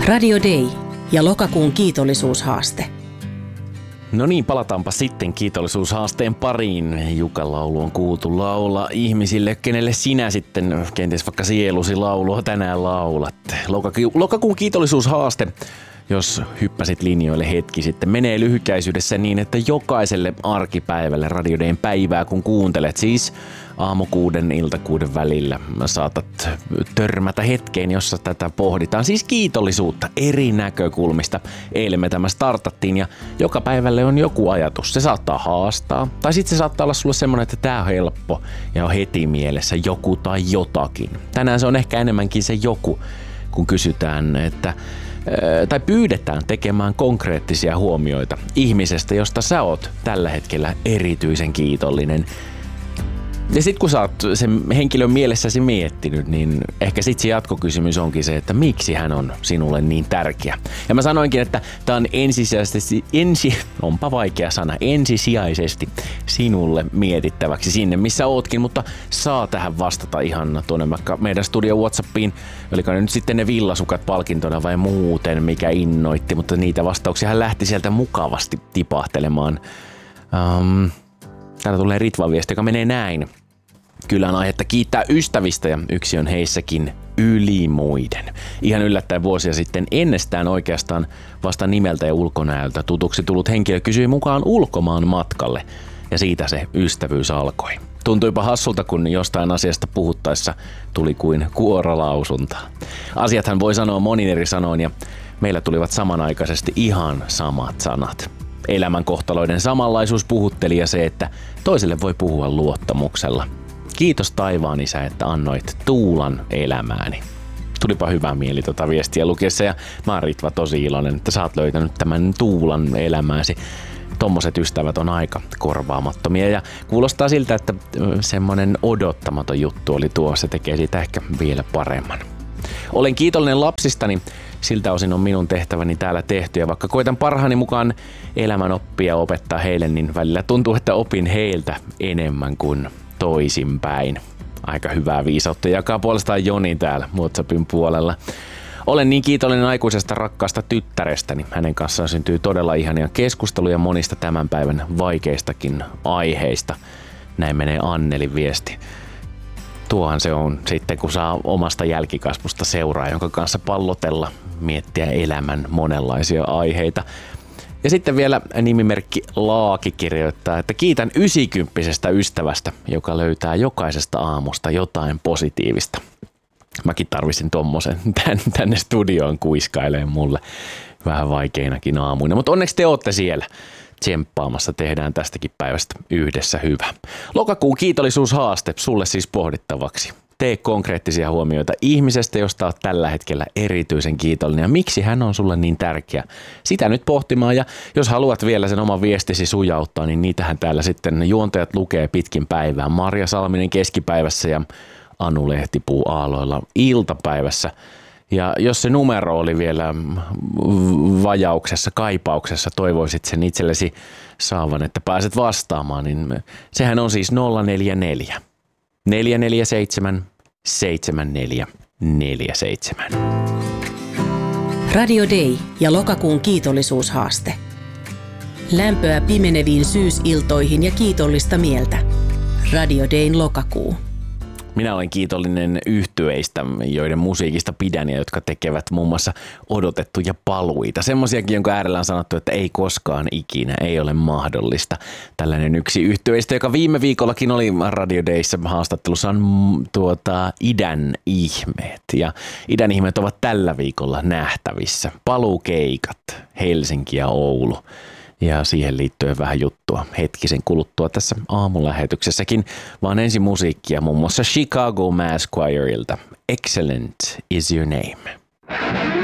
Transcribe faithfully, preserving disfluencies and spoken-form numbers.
Radio Day ja lokakuun kiitollisuushaaste. No niin, palataanpa sitten kiitollisuushaasteen pariin. Jukan laulu on kuultu laula ihmisille, kenelle sinä sitten kenties vaikka sielusi laulua tänään laulat. Lokaku- lokakuun kiitollisuushaaste, jos hyppäsit linjoille hetki sitten, menee lyhykäisyydessä niin, että jokaiselle arkipäivälle Radio Dayn päivää, kun kuuntelet, siis aamukuuden iltakuuden välillä, saatat törmätä hetkeen, jossa tätä pohditaan. Siis kiitollisuutta eri näkökulmista. Eilen me tämä startattiin ja joka päivälle on joku ajatus. Se saattaa haastaa, tai sitten se saattaa olla sulle semmoinen, että tää on helppo ja on heti mielessä joku tai jotakin. Tänään se on ehkä enemmänkin se joku, kun kysytään, että tai pyydetään tekemään konkreettisia huomioita ihmisestä, josta sä oot tällä hetkellä erityisen kiitollinen. Ja sit kun sä oot sen henkilön mielessäsi miettinyt, niin ehkä sit se jatkokysymys onkin se, että miksi hän on sinulle niin tärkeä. Ja mä sanoinkin, että tää on ensisijaisesti, ensi, onpa vaikea sana, ensisijaisesti sinulle mietittäväksi sinne, missä ootkin, mutta saa tähän vastata ihan tuonne vaikka meidän studio WhatsAppiin. Oliko ne nyt sitten ne villasukat palkintona vai muuten, mikä innoitti, mutta niitä vastauksia hän lähti sieltä mukavasti tipahtelemaan. Um, Täällä tulee Ritva-viesti, joka menee näin. Kyllä on aihetta kiittää ystävistä ja yksi on heissäkin yli muiden. Ihan yllättäen vuosia sitten ennestään oikeastaan vasta nimeltä ja ulkonäöltä tutuksi tullut henkilö kysyi mukaan ulkomaan matkalle ja siitä se ystävyys alkoi. Tuntuipa hassulta, kun jostain asiasta puhuttaessa tuli kuin kuorolausunta. Asiathan voi sanoa monin eri sanoin ja meillä tulivat samanaikaisesti ihan samat sanat. Elämän kohtaloiden samanlaisuus puhutteli ja se, että toiselle voi puhua luottamuksella. Kiitos taivaan isä, että annoit tuulan elämääni. Tulipa hyvä mieli tota viestiä lukiessa ja mä oon Ritva tosi iloinen, että sä oot löytänyt tämän tuulan elämääsi. Tommoset ystävät on aika korvaamattomia ja kuulostaa siltä, että semmonen odottamaton juttu oli tuo, se tekee siitä ehkä vielä paremman. Olen kiitollinen lapsistani. Siltä osin on minun tehtäväni täällä tehty ja vaikka koitan parhaani mukaan elämän oppia opettaa heille, niin välillä tuntuu, että opin heiltä enemmän kuin toisinpäin. Aika hyvää viisautta jakaa puolestaan Joni täällä WhatsAppin puolella. Olen niin kiitollinen aikuisesta rakkaasta tyttärestäni. Hänen kanssaan syntyy todella ihania keskusteluja monista tämän päivän vaikeistakin aiheista. Näin menee Annelin viesti. Tuohan se on sitten, kun saa omasta jälkikasvusta seuraa, jonka kanssa pallotella, miettiä elämän monenlaisia aiheita. Ja sitten vielä nimimerkki Laaki kirjoittaa, että kiitän ysikymppisestä ystävästä, joka löytää jokaisesta aamusta jotain positiivista. Mäkin tarvitsin tommosen tänne studioon kuiskailemaan mulle vähän vaikeinakin aamuina, mutta onneksi te ootte siellä tsemppaamassa, tehdään tästäkin päivästä yhdessä hyvä. Lokakuun kiitollisuushaaste sulle siis pohdittavaksi. Tee konkreettisia huomioita ihmisestä, josta olet tällä hetkellä erityisen kiitollinen ja miksi hän on sulle niin tärkeä. Sitä nyt pohtimaan ja jos haluat vielä sen oman viestisi sujauttaa, niin niitähän täällä sitten juontajat lukee pitkin päivää. Marja Salminen keskipäivässä ja Anu Lehtipuu aalloilla iltapäivässä. Ja jos se numero oli vielä vajauksessa, kaipauksessa, toivoisit sen itsellesi saavan, että pääset vastaamaan, niin sehän on siis nolla neljä neljä, neljä neljä seitsemän, seitsemän neljä neljä seitsemän. Radio Day ja lokakuun kiitollisuushaaste. Lämpöä pimeneviin syysiltoihin ja kiitollista mieltä. Radio Dayn lokakuu. Minä olen kiitollinen yhtyeistä, joiden musiikista pidän ja jotka tekevät muun muassa odotettuja paluita. Semmoisiakin, jonka äärellä on sanottu, että ei koskaan ikinä, ei ole mahdollista. Tällainen yksi yhtyeistä, joka viime viikollakin oli Radio Dayssä haastattelussa, on tuota, Idän ihmeet. Ja Idän ihmeet ovat tällä viikolla nähtävissä. Paluukeikat, Helsinki ja Oulu. Ja siihen liittyen vähän juttua hetkisen kuluttua tässä aamulähetyksessäkin, vaan ensin musiikkia muun muassa Chicago Mass Choirilta. Excellent is your name.